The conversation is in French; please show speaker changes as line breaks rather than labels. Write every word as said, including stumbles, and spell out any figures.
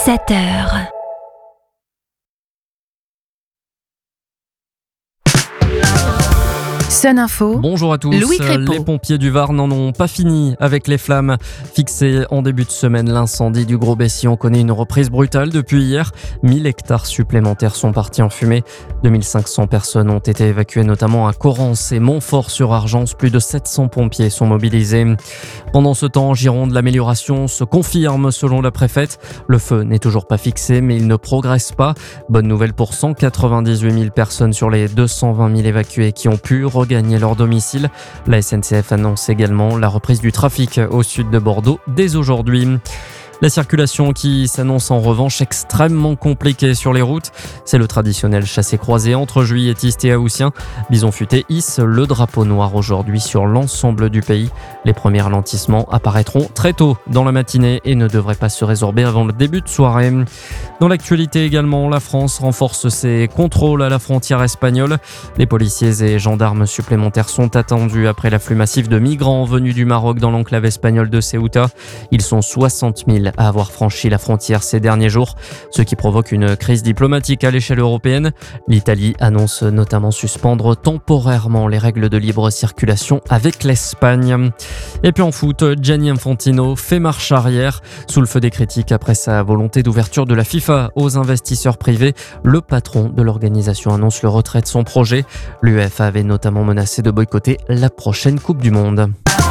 sept heures. Sun Info.
Bonjour à tous.
Louis Crépeau.
Les pompiers du Var n'en ont pas fini avec les flammes. Fixé en début de semaine, l'incendie du Gros-Bessillon connaît une reprise brutale depuis hier. mille hectares supplémentaires sont partis en fumée. deux mille cinq cents personnes ont été évacuées, notamment à Corrence et Montfort-sur-Argence. Plus de sept cents pompiers sont mobilisés. Pendant ce temps, en Gironde, l'amélioration se confirme selon la préfète. Le feu n'est toujours pas fixé, mais il ne progresse pas. Bonne nouvelle pour cent quatre-vingt-dix-huit mille personnes sur les deux cent vingt mille évacués qui ont pu regagner leur domicile. La S N C F annonce également la reprise du trafic au sud de Bordeaux dès aujourd'hui. La circulation qui s'annonce en revanche extrêmement compliquée sur les routes. C'est le traditionnel chassé-croisé entre juilletistes et haussiens. Bison Futé hisse le drapeau noir aujourd'hui sur l'ensemble du pays. Les premiers ralentissements apparaîtront très tôt dans la matinée et ne devraient pas se résorber avant le début de soirée. Dans l'actualité également, la France renforce ses contrôles à la frontière espagnole. Les policiers et gendarmes supplémentaires sont attendus après l'afflux massif de migrants venus du Maroc dans l'enclave espagnole de Ceuta. Ils sont soixante mille à avoir franchi la frontière ces derniers jours, ce qui provoque une crise diplomatique à l'échelle européenne. L'Italie annonce notamment suspendre temporairement les règles de libre circulation avec l'Espagne. Et puis en foot, Gianni Infantino fait marche arrière. Sous le feu des critiques après sa volonté d'ouverture de la FIFA aux investisseurs privés, le patron de l'organisation annonce le retrait de son projet. L'U E F A avait notamment menacé de boycotter la prochaine Coupe du Monde.